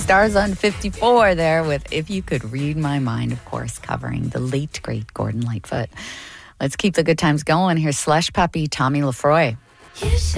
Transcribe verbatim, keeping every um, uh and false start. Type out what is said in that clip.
Stars on fifty-four there with If You Could Read My Mind, of course, covering the late, great Gordon Lightfoot. Let's keep the good times going. Here's Slush Puppy, Tommy Lefroy.